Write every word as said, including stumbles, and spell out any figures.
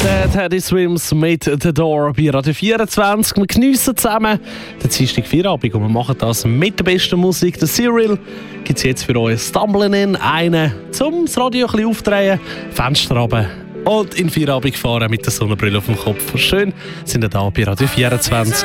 Der Teddy Swims mit The Door bei Radio vierundzwanzig. Wir geniessen zusammen den Dienstag Feierabend und wir machen das mit der besten Musik. Der Serial gibt es jetzt für euch Stumbling In, einen zum das Radio ein bisschen aufdrehen, Fenster runter und in Feierabend fahren mit der Sonnenbrille auf dem Kopf. Schön, sind ihr da bei Radio vierundzwanzig.